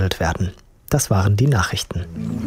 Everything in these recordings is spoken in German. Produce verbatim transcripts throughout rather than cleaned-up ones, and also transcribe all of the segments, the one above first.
behandelt werden. Das waren die Nachrichten.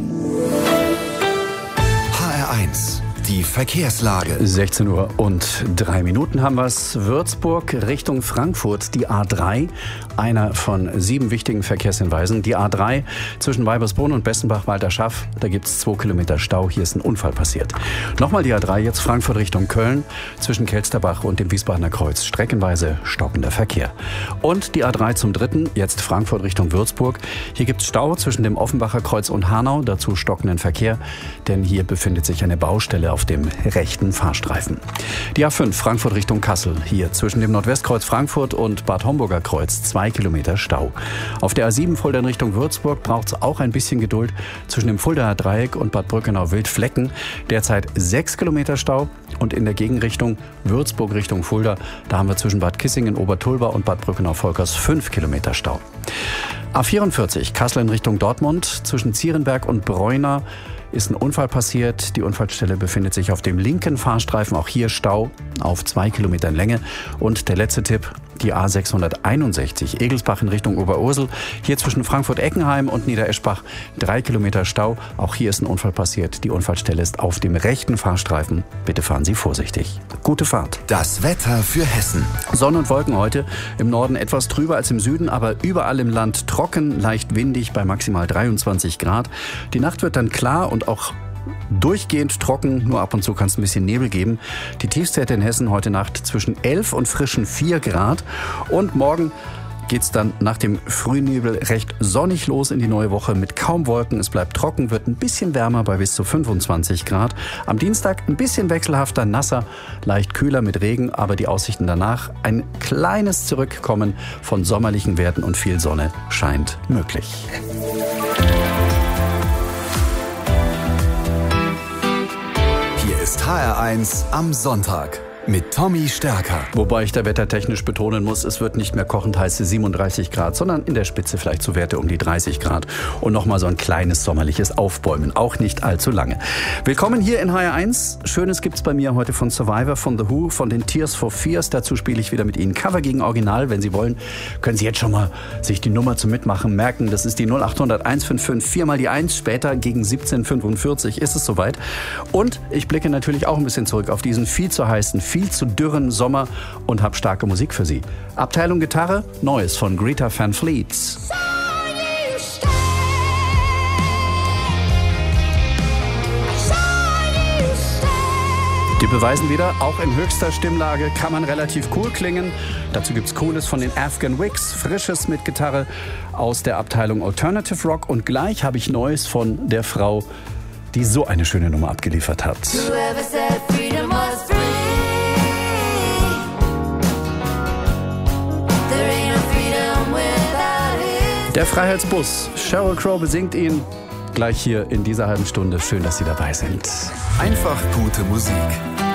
H R eins, die Verkehrslage. sechzehn Uhr und drei Minuten haben wir es. Würzburg Richtung Frankfurt, die A drei. Einer von sieben wichtigen Verkehrshinweisen. Die A drei zwischen Weibersbrunn und Bessenbach-Walterschaff. Da gibt es zwei Kilometer Stau. Hier ist ein Unfall passiert. Nochmal die A drei, jetzt Frankfurt Richtung Köln. Zwischen Kelsterbach und dem Wiesbadener Kreuz. Streckenweise stockender Verkehr. Und die A drei zum dritten, jetzt Frankfurt Richtung Würzburg. Hier gibt es Stau zwischen dem Offenbacher Kreuz und Hanau. Dazu stockenden Verkehr. Denn hier befindet sich eine Baustelle auf dem rechten Fahrstreifen. Die A fünf Frankfurt Richtung Kassel. Hier zwischen dem Nordwestkreuz Frankfurt und Bad Homburger Kreuz. Zwei Kilometer Stau. Auf der A sieben Fulda in Richtung Würzburg braucht es auch ein bisschen Geduld zwischen dem Fuldaer Dreieck und Bad Brückenau-Wildflecken. Derzeit sechs Kilometer Stau. Und in der Gegenrichtung Würzburg Richtung Fulda, da haben wir zwischen Bad Kissingen, Obertulba und Bad Brückenau-Volkers fünf Kilometer Stau. A vierundvierzig Kassel in Richtung Dortmund. Zwischen Zierenberg und Bräuner ist ein Unfall passiert. Die Unfallstelle befindet sich auf dem linken Fahrstreifen. Auch hier Stau auf zwei Kilometern Länge. Und der letzte Tipp, die A sechshunderteinundsechzig Egelsbach in Richtung Oberursel. Hier zwischen Frankfurt-Eckenheim und Niedereschbach drei Kilometer Stau. Auch hier ist ein Unfall passiert. Die Unfallstelle ist auf dem rechten Fahrstreifen. Bitte fahren Sie vorsichtig. Gute Fahrt. Das Wetter für Hessen. Sonne und Wolken heute. Im Norden etwas trüber als im Süden, aber überall im Land trocken, leicht windig bei maximal dreiundzwanzig Grad. Die Nacht wird dann klar und auch durchgehend trocken, nur ab und zu kann es ein bisschen Nebel geben. Die Tiefstwerte in Hessen heute Nacht zwischen elf und frischen vier Grad. Und morgen geht es dann nach dem Frühnebel recht sonnig los in die neue Woche mit kaum Wolken. Es bleibt trocken, wird ein bisschen wärmer bei bis zu fünfundzwanzig Grad. Am Dienstag ein bisschen wechselhafter, nasser, leicht kühler mit Regen, aber die Aussichten danach, ein kleines Zurückkommen von sommerlichen Werten und viel Sonne scheint möglich. Hier ist H R eins am Sonntag mit Tommy Stärker. Wobei ich da wettertechnisch betonen muss, es wird nicht mehr kochend heiße siebenunddreißig Grad, sondern in der Spitze vielleicht so Werte um die dreißig Grad. Und nochmal so ein kleines sommerliches Aufbäumen, auch nicht allzu lange. Willkommen hier in H R eins. Schönes gibt's bei mir heute von Survivor, von The Who, von den Tears for Fears. Dazu spiele ich wieder mit Ihnen Cover gegen Original. Wenn Sie wollen, können Sie jetzt schon mal sich die Nummer zum Mitmachen merken. Das ist die null achthundert eins fünf fünf vier mal die eins. Später gegen siebzehn fünfundvierzig ist es soweit. Und ich blicke natürlich auch ein bisschen zurück auf diesen viel zu heißen, viel zu dürren Sommer und habe starke Musik für Sie. Abteilung Gitarre, Neues von Greta Van Fleet. Die beweisen wieder, auch in höchster Stimmlage kann man relativ cool klingen. Dazu gibt's Cooles von den Afghan Wigs, Frisches mit Gitarre aus der Abteilung Alternative Rock. Und gleich habe ich Neues von der Frau, die so eine schöne Nummer abgeliefert hat. Der Freiheitsbus. Sheryl Crow besingt ihn gleich hier in dieser halben Stunde. Schön, dass Sie dabei sind. Einfach gute Musik.